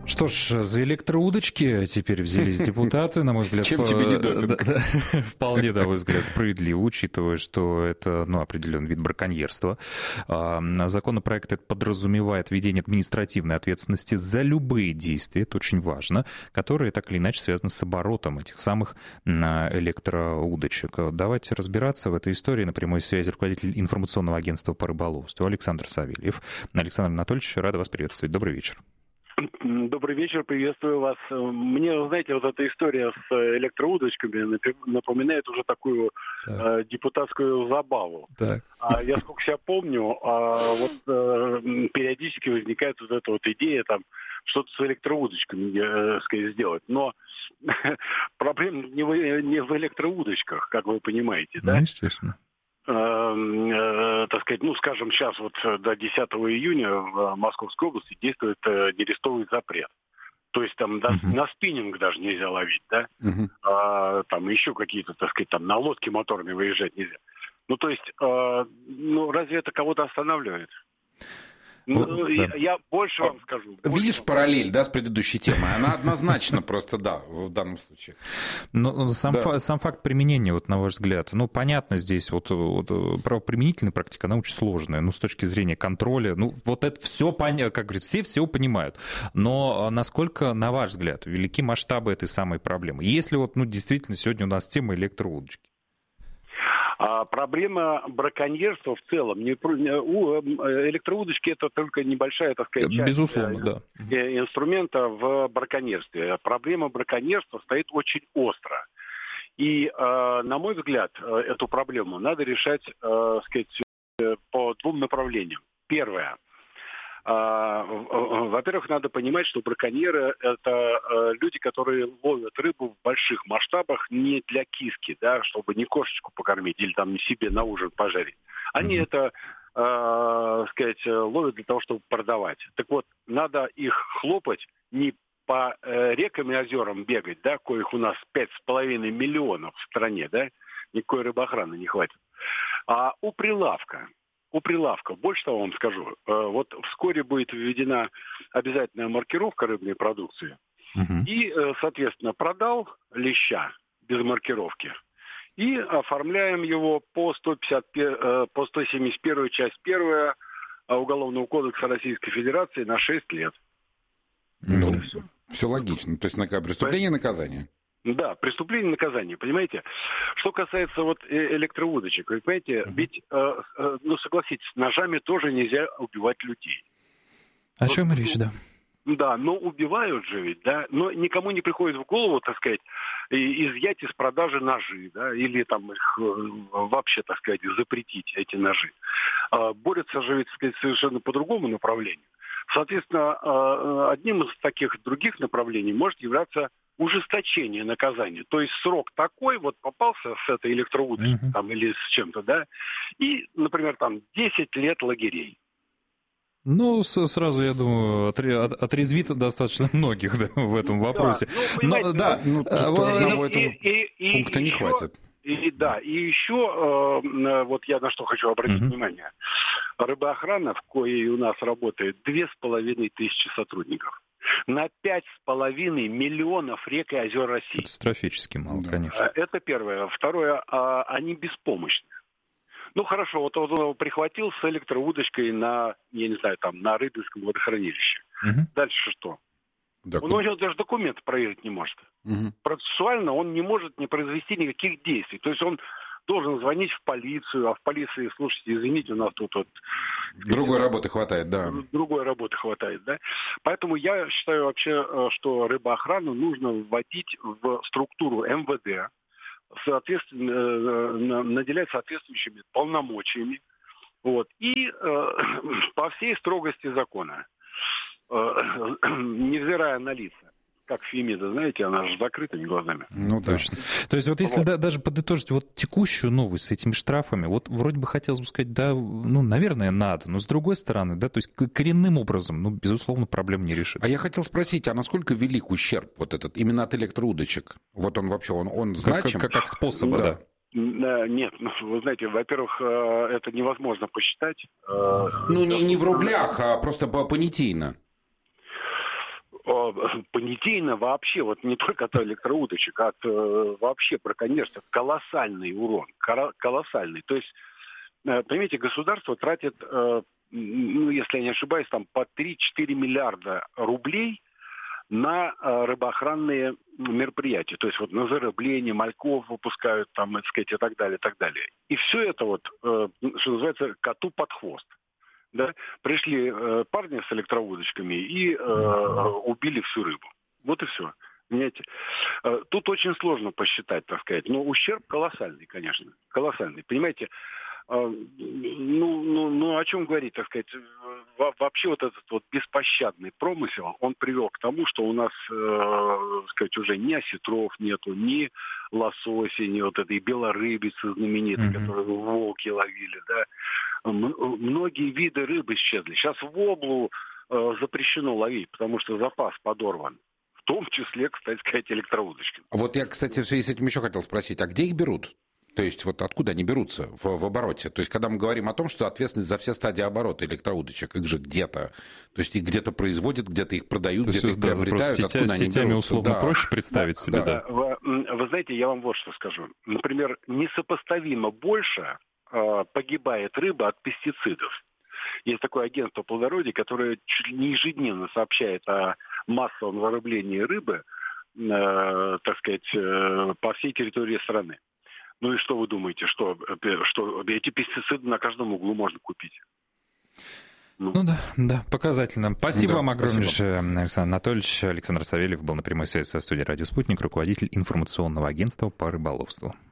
Что ж, за электроудочки теперь взялись депутаты, на мой взгляд. Чем тебе не допинг? Вполне, на мой взгляд, справедливо, учитывая, что это определенный вид браконьерства. Законопроект этот подразумевает введение административной ответственности за любые действия, это очень важно, которые так или иначе связаны с оборотом этих самых электроудочек. Давайте разбираться в этой истории. На прямой связи руководитель информационного агентства по рыболовству Александр Савельев. Александр Анатольевич, рада вас приветствовать. Добрый вечер. Добрый вечер, приветствую вас. Мне, знаете, вот эта история с электроудочками напоминает уже такую депутатскую забаву. Так. Я сколько себя помню, периодически возникает вот эта вот идея там что-то с электроудочками, сказать, сделать. Но проблема не в электроудочках, как вы понимаете, да? Естественно. Так сказать, скажем, сейчас вот до 10 июня в Московской области действует нерестовый запрет. То есть там на спиннинг даже нельзя ловить, да? Там еще какие-то, так сказать, там на лодке моторной выезжать нельзя. То есть, разве это кого-то останавливает? Я больше вам скажу. Видишь параллель, да, с предыдущей темой? Она однозначно просто, да, в данном случае. Сам факт применения, вот на ваш взгляд, понятно, здесь правоприменительная практика, она очень сложная, с точки зрения контроля, вот это все понятно, как говорится, все понимают. Но насколько, на ваш взгляд, велики масштабы этой самой проблемы? Если действительно сегодня у нас тема электроудочки. Проблема браконьерства в целом. Электроудочки — это только небольшая, так сказать, часть безусловно, инструмента в браконьерстве. Проблема браконьерства стоит очень остро. И, на мой взгляд, эту проблему надо решать, сказать, по двум направлениям. Первое. Во-первых, надо понимать, что браконьеры — это люди, которые ловят рыбу в больших масштабах не для киски, да, чтобы не кошечку покормить или там не себе на ужин пожарить. Они это, сказать, ловят для того, чтобы продавать. Так вот, надо их хлопать не по рекам и озерам бегать, да, коих у нас 5,5 миллионов в стране, да, никакой рыбоохраны не хватит, а у прилавка. Больше того вам скажу. Вот вскоре будет введена обязательная маркировка рыбной продукции. И, соответственно, продал леща без маркировки. И оформляем его по 171 часть 1 Уголовного кодекса Российской Федерации на 6 лет. Все логично. То есть преступление и наказание. Да, преступление и наказание, понимаете? Что касается электроудочек, вы понимаете, ведь, согласитесь, ножами тоже нельзя убивать людей. О чем речь, да? Да, но убивают же ведь, да, но никому не приходит в голову, так сказать, изъять из продажи ножи, да, или там их вообще, так сказать, запретить, эти ножи. Борются же ведь, так сказать, совершенно по другому направлению. Соответственно, одним из таких других направлений может являться ужесточение наказания. То есть срок такой, попался с этой электроудочкой там, или с чем-то, да, и, например, там 10 лет лагерей. Сразу, я думаю, отрезвит достаточно многих в этом вопросе. Этого пункта не хватит. И еще, я на что хочу обратить внимание. Рыбоохрана, в коей у нас работает 2500 сотрудников. На 5,5 миллионов рек и озер России. Катастрофически мало, конечно. Это первое. Второе, они беспомощны. Хорошо, он прихватил с электроудочкой на Рыбинском водохранилище. Дальше что? Он у него даже документы проверить не может. Процессуально он не может не произвести никаких действий. То есть он должен звонить в полицию, а в полиции, слушайте, извините, у нас тут другой работы хватает, да. Другой работы хватает, да. Поэтому я считаю вообще, что рыбоохрану нужно вводить в структуру МВД, соответственно, наделять соответствующими полномочиями, и по всей строгости закона, невзирая на лица. Как Фемида, знаете, она же с закрытыми глазами. Точно. То есть если даже подытожить текущую новость с этими штрафами, вроде бы хотелось бы сказать, да, наверное, надо, но с другой стороны, да, то есть коренным образом, безусловно, проблем не решит. А я хотел спросить, а насколько велик ущерб этот именно от электроудочек? Он вообще, он значим? Как способа, да. Нет, вы знаете, во-первых, это невозможно посчитать. Не в рублях, а просто понятийно. понятийно вообще, вот не только от электроудочек, от вообще браконьерства, колоссальный урон, колоссальный. То есть, понимаете, государство тратит, если я не ошибаюсь, там по 3-4 миллиарда рублей на рыбоохранные мероприятия. То есть вот на зарыбление, мальков выпускают, там, так сказать, и так далее, и так далее. И все это вот, что называется, коту под хвост. Да? Пришли парни с электроудочками и убили всю рыбу. Вот и все. Понимаете? Тут очень сложно посчитать, так сказать. Но ущерб колоссальный, конечно. Колоссальный. Понимаете, о чем говорить, так сказать. Вообще вот этот вот беспощадный промысел, он привел к тому, что у нас, так сказать, уже ни осетров нету, ни лосося, ни вот этой белорыбицы знаменитой, которую волки ловили, да. Многие виды рыб исчезли. Сейчас воблу запрещено ловить, потому что запас подорван. В том числе, кстати сказать, электроудочки. Вот я, кстати, в связи с этим еще хотел спросить, а где их берут? То есть вот откуда они берутся в обороте? То есть когда мы говорим о том, что ответственность за все стадии оборота электроудочек, их же где-то, то есть их где-то производят, где-то их продают, где-то их приобретают, откуда они сетями берутся? условно проще представить себе, да. Вы знаете, я вам вот что скажу. Например, несопоставимо больше погибает рыба от пестицидов. Есть такое агентство плодородия, которое чуть ли не ежедневно сообщает о массовом зарыблении рыбы, так сказать, по всей территории страны. Ну и что вы думаете, что эти пестициды на каждом углу можно купить? Да, показательно. Спасибо вам огромнейшее, Александр Анатольевич. Александр Савельев был на прямой связи со студией «Радио Спутник», руководитель информационного агентства по рыболовству.